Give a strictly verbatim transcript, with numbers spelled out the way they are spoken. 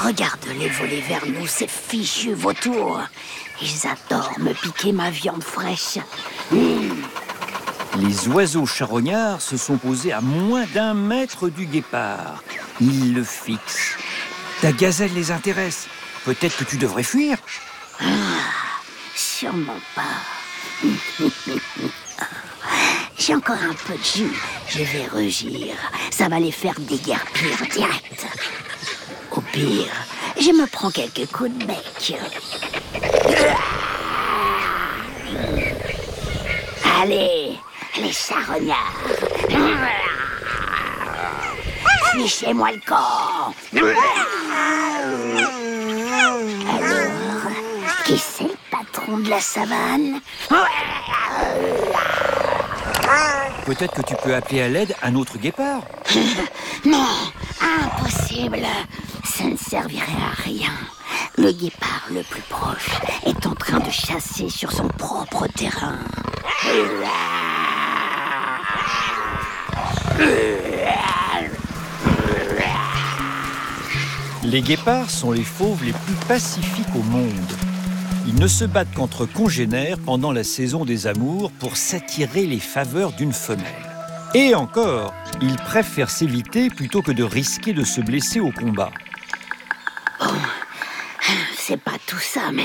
Regarde-les voler vers nous, ces fichus vautours. Ils adorent me piquer ma viande fraîche. Mmh. Les oiseaux charognards se sont posés à moins d'un mètre du guépard. Ils le fixent. Ta gazelle les intéresse. Peut-être que tu devrais fuir. Ah, sûrement pas. J'ai encore un peu de jus. Je vais rugir. Ça va les faire déguerpir direct. Au pire, je me prends quelques coups de bec. Allez, les charognards. Fichez-moi le corps. Alors, qui c'est le patron de la savane? Peut-être que tu peux appeler à l'aide un autre guépard. Non, impossible. Ça ne servirait à rien. Le guépard le plus proche est en train de chasser sur son propre terrain. Les guépards sont les fauves les plus pacifiques au monde. Ils ne se battent qu'entre congénères pendant la saison des amours pour s'attirer les faveurs d'une femelle. Et encore, ils préfèrent s'éviter plutôt que de risquer de se blesser au combat. Bon, c'est pas tout ça, mais